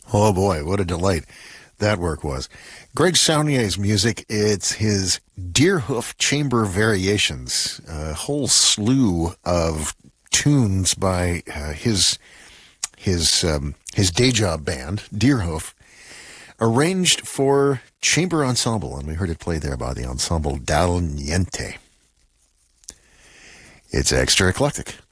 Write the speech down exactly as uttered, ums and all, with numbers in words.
Oh boy, what a delight that work was. Greg Saunier's music, it's his Deerhoof Chamber Variations, a whole slew of tunes by uh, his his um, his day job band, Deerhoof, arranged for chamber ensemble, and we heard it played there by the Ensemble Dal Niente. It's extra eclectic.